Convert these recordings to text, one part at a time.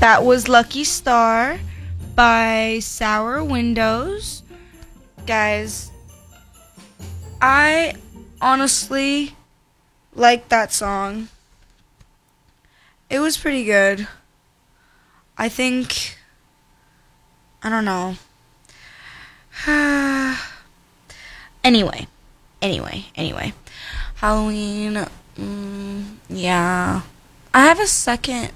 That was Lucky Star by Sour Windows. Guys, I honestly like that song. It was pretty good. I think, I don't know. Anyway. Halloween, yeah. I have a second.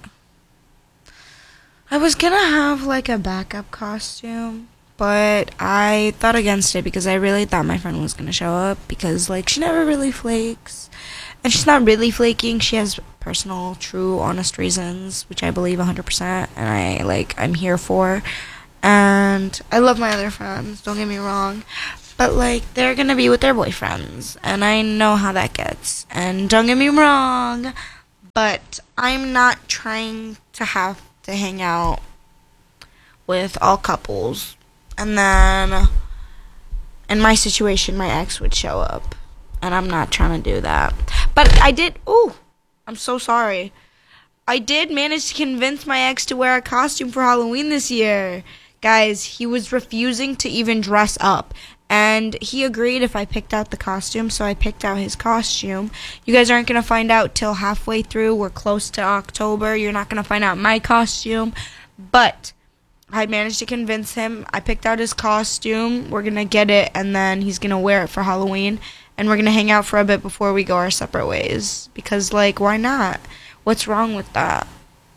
I was gonna have like a backup costume, but I thought against it because I really thought my friend was gonna show up because like she never really flakes. And she's not really flaking. She has personal, true, honest reasons, which I believe 100%, and I'm here for. And I love my other friends, don't get me wrong. But, like, they're gonna be with their boyfriends, and I know how that gets. And don't get me wrong, but I'm not trying to have to hang out with all couples. And then, in my situation, my ex would show up. And I'm not trying to do that. But I did, I'm so sorry. I did manage to convince my ex to wear a costume for Halloween this year. Guys, he was refusing to even dress up. And he agreed if I picked out the costume, so I picked out his costume. You guys aren't going to find out till halfway through. We're close to October. You're not going to find out my costume. But I managed to convince him. I picked out his costume. We're going to get it, and then he's going to wear it for Halloween. And we're going to hang out for a bit before we go our separate ways. Because, like, why not? What's wrong with that?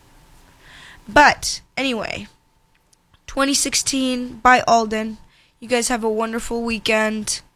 But, anyway, 2016 by Alden. You guys have a wonderful weekend.